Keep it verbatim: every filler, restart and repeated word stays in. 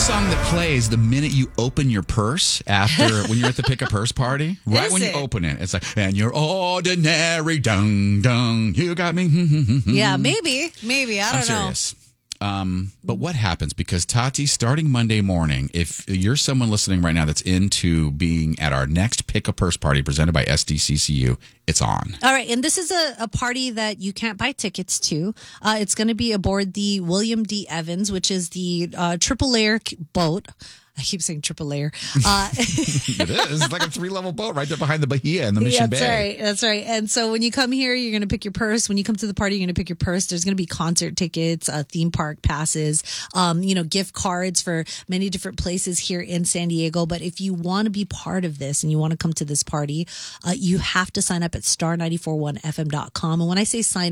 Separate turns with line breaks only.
song that plays the minute you open your purse after when you're at the pick a purse party. Right
Is
when
it?
you open it, it's like, and you're ordinary, dung dung. You got me.
Yeah, maybe, maybe I don't
I'm
know.
serious. Um, but what happens? Because Tati, starting Monday morning, if you're someone listening right now that's into being at our next Pick a Purse party presented by S D C C U, it's on.
All right, and this is a, a party that you can't buy tickets to. Uh, it's going to be aboard the William D. Evans, which is the uh, triple layer boat. I keep saying triple layer. Uh,
It is. It's like a three-level boat right there behind the Bahia in the Mission
that's
Bay.
right. That's right. And so when you come here, you're going to pick your purse. When you come to the party, you're going to pick your purse. There's going to be concert tickets, uh, theme park passes, um, you know, gift cards for many different places here in San Diego. But if you want to be part of this and you want to come to this party, uh, you have to sign up at star nine four one f m dot com. And when I say sign